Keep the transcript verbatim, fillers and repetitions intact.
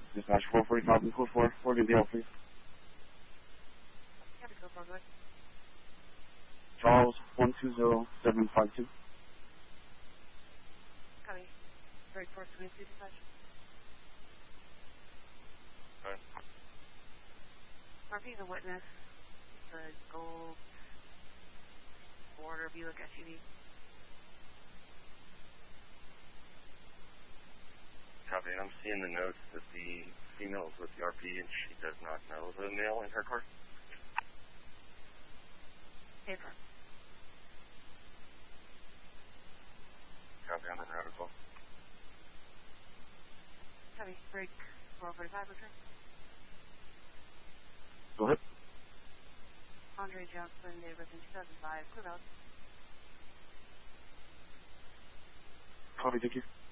Dispatch four forty-five and code four. Four, good deal, please. Yeah, the code four, good. Charles, one two zero seven five two. Copy. Break four twenty-two, dispatch. Alright. Murphy's a witness. It's a gold border Buick S U V. Copy. I'm seeing the notes that the female is with the R P and she does not know the male in her car. Paper. Copy. I'm in route as well. Copy. Break four forty-five, return. Go ahead. Andre Johnson, Davidson, two thousand five, clear out. Copy, thank you.